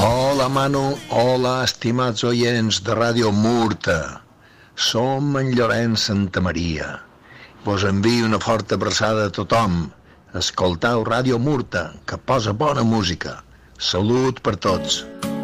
Hola Manu, hola estimats oients de Ràdio Murta. Som en Llorenç Santamaria. Vos envio una forta abraçada a tothom. Escoltau Ràdio Murta, que posa bona música. Salut per tots.